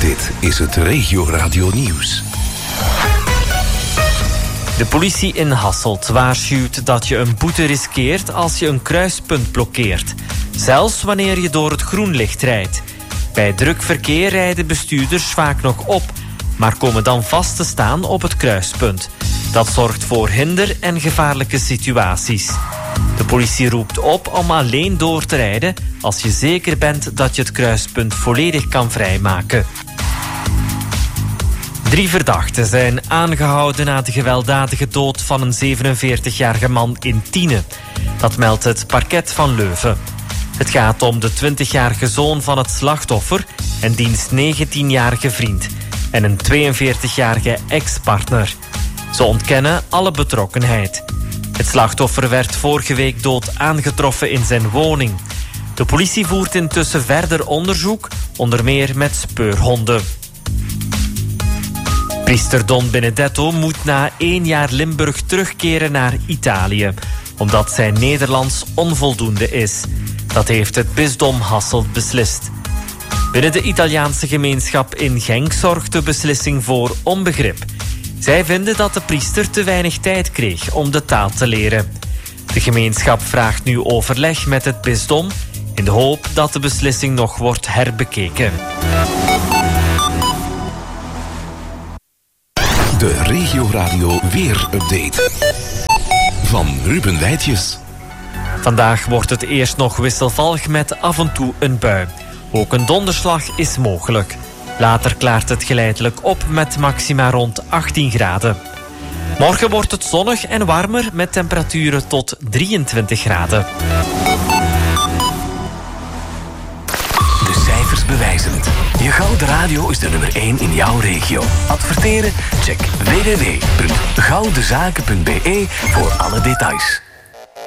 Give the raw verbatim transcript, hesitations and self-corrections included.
Dit is het Regio Radio Nieuws. De politie in Hasselt waarschuwt dat je een boete riskeert als je een kruispunt blokkeert. Zelfs wanneer je door het groenlicht rijdt. Bij druk verkeer rijden bestuurders vaak nog op, maar komen dan vast te staan op het kruispunt. Dat zorgt voor hinder en gevaarlijke situaties. De politie roept op om alleen door te rijden als je zeker bent dat je het kruispunt volledig kan vrijmaken. Drie verdachten zijn aangehouden na de gewelddadige dood van een zevenenveertigjarige man in Tiene. Dat meldt het parket van Leuven. Het gaat om de twintigjarige zoon van het slachtoffer en diens negentienjarige vriend en een tweeënveertigjarige ex-partner. Ze ontkennen alle betrokkenheid. Het slachtoffer werd vorige week dood aangetroffen in zijn woning. De politie voert intussen verder onderzoek, onder meer met speurhonden. Priester Don Benedetto moet na één jaar Limburg terugkeren naar Italië, omdat zijn Nederlands onvoldoende is. Dat heeft het bisdom Hasselt beslist. Binnen de Italiaanse gemeenschap in Genk zorgt de beslissing voor onbegrip. Zij vinden dat de priester te weinig tijd kreeg om de taal te leren. De gemeenschap vraagt nu overleg met het bisdom in de hoop dat de beslissing nog wordt herbekeken. De Regio Radio Weer-update van Ruben Wijtjes. Vandaag wordt het eerst nog wisselvallig met af en toe een bui. Ook een donderslag is mogelijk. Later klaart het geleidelijk op met maxima rond achttien graden. Morgen wordt het zonnig en warmer met temperaturen tot drieëntwintig graden. De cijfers bewijzen het. Je Gouden Radio is de nummer één in jouw regio. Adverteren? Check w w w punt goudenzaken punt b e voor alle details.